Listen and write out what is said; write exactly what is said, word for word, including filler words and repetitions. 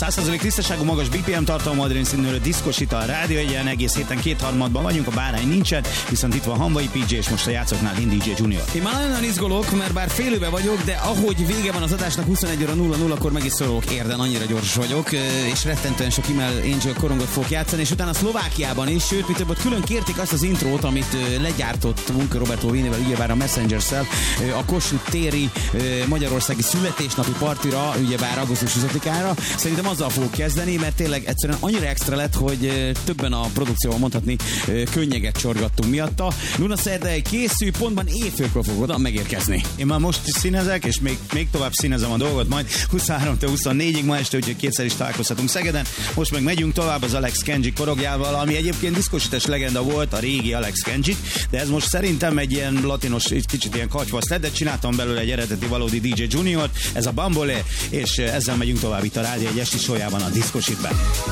száz százalék tisztaságú, magas bé pé em tartalmú adrén színűrő diszkosita a rádió egyen, egész héten két harmadban vagyunk, a bárány nincsen, viszont itt van Hanvai pé jé, és most a játszoknál Lin dé jé Junior. Én már nagyon izgulok, mert bár félőbe vagyok, de ahogy vége van az adásnak huszonegy óra nulla nulla, akkor meg is szólok érden, annyira gyors vagyok, és rettentően sok Immel Angel korongot fogok játszani, és utána Szlovákiában is, sőt, mi több ott külön kérték azt az intrót, amit legyártott Munka Roberto Vénével, ugyebár a Messenger-szel, a Kossuth téri magyarországi születésnapi partira, ugyebár augusztus huszadikára. Szerintem azzal fogok kezdeni, mert tényleg egyszerűen annyira extra lett, hogy többen a produkcióban mondhatni könnyeget csorgattunk miatta. Luna szerdai készül, pontban éjfélkor fog oda megérkezni. Én már most is színezek, és még, még tovább színezem a dolgot, majd huszonháromtól huszonnégyig ma este, úgyhogy kétszer is találkozhatunk Szegeden. Most meg megyünk tovább az Alex Kenji korogjával, ami egyébként diszkosítes legenda volt, a régi Alex Kenji, de ez most szerintem egy ilyen latinos, egy kicsit ilyen katyvasz lett, de csináltam belőle egy eredeti valódi dé jé Junior, ez a Bambole, és ezzel megyünk tovább itt a rádió egy esti sójában, a Diszkositben.